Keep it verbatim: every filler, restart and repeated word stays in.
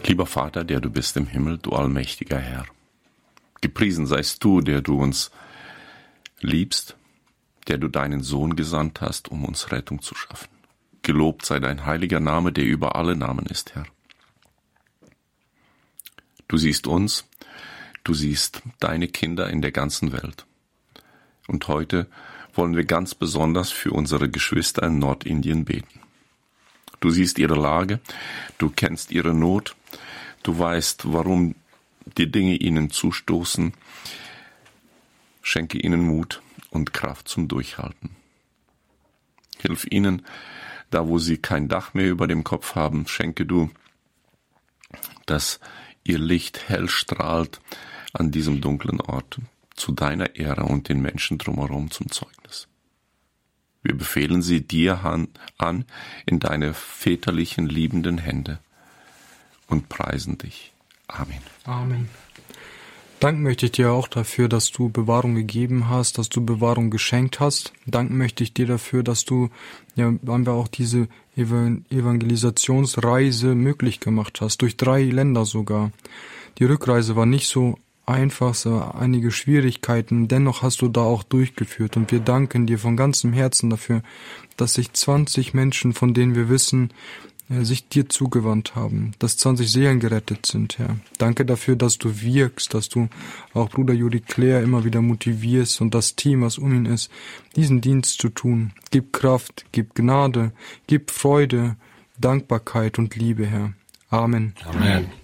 Lieber Vater, der du bist im Himmel, du allmächtiger Herr, gepriesen seist du, der du uns liebst, der du deinen Sohn gesandt hast, um uns Rettung zu schaffen. Gelobt sei dein heiliger Name, der über alle Namen ist, Herr. Du siehst uns, du siehst deine Kinder in der ganzen Welt. Und heute wollen wir ganz besonders für unsere Geschwister in Nordindien beten. Du siehst ihre Lage, du kennst ihre Not, du weißt, warum die Dinge ihnen zustoßen. Schenke ihnen Mut und Kraft zum Durchhalten. Hilf ihnen, da wo sie kein Dach mehr über dem Kopf haben, schenke du, dass ihr Licht hell strahlt an diesem dunklen Ort, zu deiner Ehre und den Menschen drumherum zum Zeugnis. Wir befehlen sie dir an in deine väterlichen, liebenden Hände und preisen dich. Amen. Amen. Danken möchte ich dir auch dafür, dass du Bewahrung gegeben hast, dass du Bewahrung geschenkt hast. Danken möchte ich dir dafür, dass du, ja, haben wir auch diese Evangelisationsreise möglich gemacht hast, durch drei Länder sogar. Die Rückreise war nicht so einfach, so einige Schwierigkeiten, dennoch hast du da auch durchgeführt und wir danken dir von ganzem Herzen dafür, dass sich zwanzig Menschen, von denen wir wissen, sich dir zugewandt haben, dass zwanzig Seelen gerettet sind, Herr. Danke dafür, dass du wirkst, dass du auch Bruder Juri Claire immer wieder motivierst und das Team, was um ihn ist, diesen Dienst zu tun. Gib Kraft, gib Gnade, gib Freude, Dankbarkeit und Liebe, Herr. Amen. Amen.